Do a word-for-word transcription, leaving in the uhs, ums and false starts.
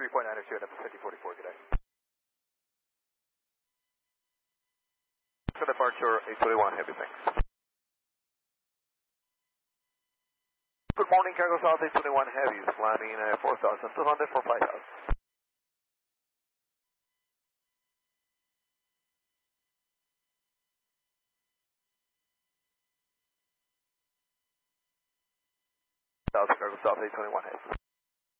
three point nine two, and fifty forty-four, good day. So departure eight twenty-one, heavy, thanks. Good morning, Cargo South eight twenty-one Heavy, climbing uh, four thousand two hundred for flight house. South Cargo South eight twenty-one Heavy.